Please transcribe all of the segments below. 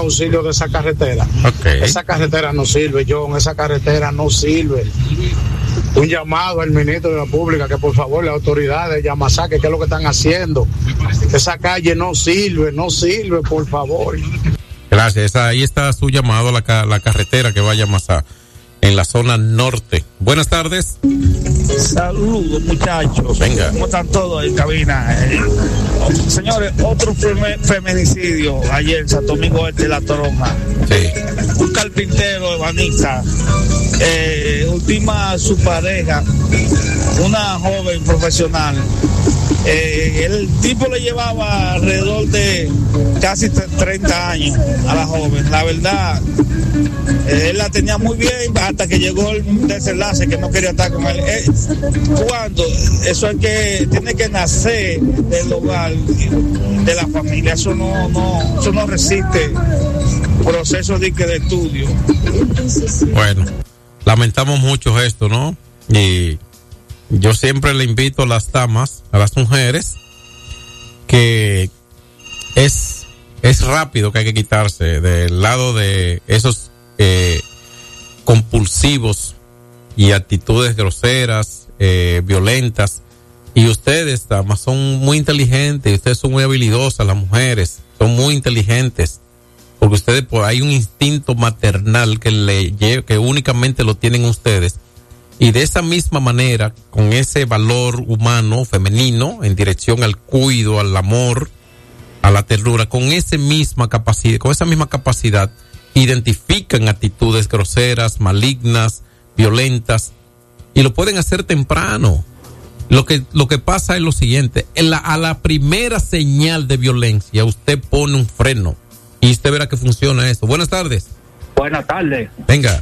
auxilio de esa carretera. Okay. Esa carretera no sirve, John, esa carretera no sirve. Un llamado al ministro de la República que por favor las autoridades de Yamasá, que qué es lo que están haciendo. Esa calle no sirve, por favor. Gracias, ahí está su llamado a la carretera que va a Yamasá, en la zona norte. Buenas tardes. Saludos, muchachos. Venga. ¿Cómo están todos en cabina? Señores, otro feminicidio ayer en Santo Domingo de la Toronja. Sí. Un carpintero ebanista ultima a su pareja, una joven profesional. El tipo le llevaba alrededor de casi 30 años a la joven. La verdad, él la tenía muy bien hasta que llegó el desenlace que no quería estar con él. Cuando eso es que tiene que nacer del hogar, de la familia, eso no resiste proceso de estudio. Bueno, lamentamos mucho esto, ¿no? Y yo siempre le invito a las damas, a las mujeres, que es rápido que hay que quitarse del lado de esos compulsivos y actitudes groseras, violentas. Y ustedes, damas, son muy inteligentes, ustedes son muy habilidosas, las mujeres, son muy inteligentes, porque ustedes, hay un instinto maternal que únicamente lo tienen ustedes. Y de esa misma manera, con ese valor humano, femenino, en dirección al cuidado, al amor, a la ternura, con esa misma capacidad, identifican actitudes groseras, malignas, violentas, y lo pueden hacer temprano. Lo que pasa es lo siguiente: a la primera señal de violencia, usted pone un freno, y usted verá que funciona eso. Buenas tardes. Buenas tardes. Venga.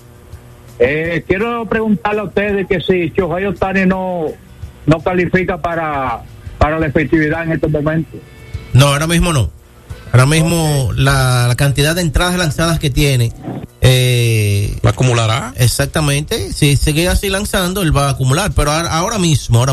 Quiero preguntarle a ustedes que si Shohei Ohtani no califica para la efectividad en estos momentos. No, ahora mismo no. Ahora mismo la cantidad de entradas lanzadas que tiene ¿la acumulará? Exactamente. Si sigue así lanzando, él va a acumular. Pero ahora mismo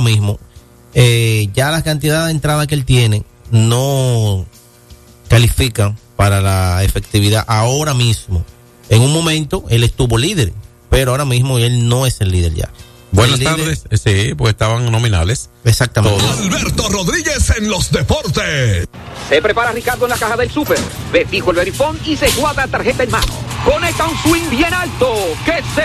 ya la cantidad de entradas que él tiene no califican para la efectividad ahora mismo. En un momento él estuvo líder, pero ahora mismo él no es el líder ya. Buenas tardes. Sí, pues estaban nominales. Exactamente. Todos. Alberto Rodríguez en los deportes. Se prepara Ricardo en la caja del súper. Ve fijo el verifón y se guarda tarjeta en mano. Conecta un swing bien alto. Que se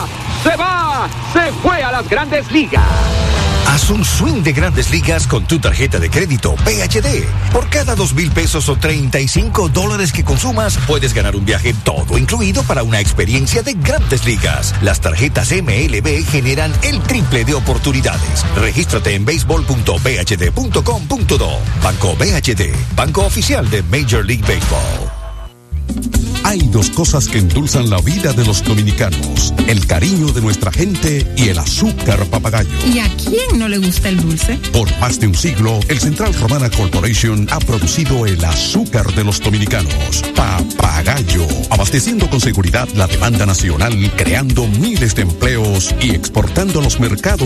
fue a las Grandes Ligas. Haz un swing de Grandes Ligas con tu tarjeta de crédito PHD. Por cada $2,000 o $35 que consumas, puedes ganar un viaje todo incluido para una experiencia de Grandes Ligas. Las tarjetas MLB generan el triple de oportunidades. Regístrate en baseball.bhd.com.do. Banco BHD, banco oficial de Major League Baseball. Hay dos cosas que endulzan la vida de los dominicanos: el cariño de nuestra gente y el azúcar papagayo. ¿Y a quién no le gusta el dulce? Por más de un siglo, el Central Romana Corporation ha producido el azúcar de los dominicanos, Papagayo, abasteciendo con seguridad la demanda nacional, creando miles de empleos y exportando a los mercados